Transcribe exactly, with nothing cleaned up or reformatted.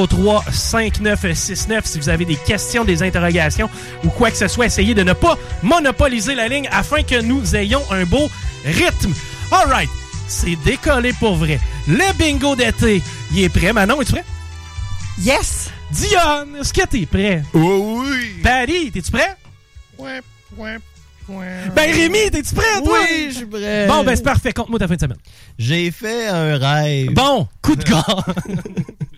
Au trois cinq neuf six neuf si vous avez des questions, des interrogations ou quoi que ce soit, essayez de ne pas monopoliser la ligne afin que nous ayons un beau rythme. Alright, c'est décollé pour vrai. Le bingo d'été, il est prêt. Manon, es-tu prêt? Yes! Dionne, est-ce que t'es prêt? Oh oui! Paris, t'es-tu prêt? Ouais, ouais, ouais. Ben Rémi, t'es-tu prêt, toi? Oui, je suis prêt. Bon, ben c'est parfait. Conte-moi ta fin de semaine. J'ai fait un rêve. Bon, coup de corps.